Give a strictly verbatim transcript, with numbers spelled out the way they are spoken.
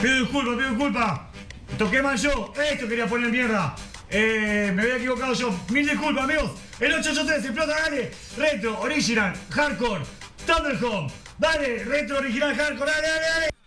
Pido disculpas, pido disculpas. Toqué mal yo. Esto quería poner mierda. Eh, me había equivocado yo. Mil disculpas, amigos. El ocho ocho tres, explota, dale. Retro, original, hardcore, Thunderhome. Dale, retro, original, hardcore, dale, dale, dale.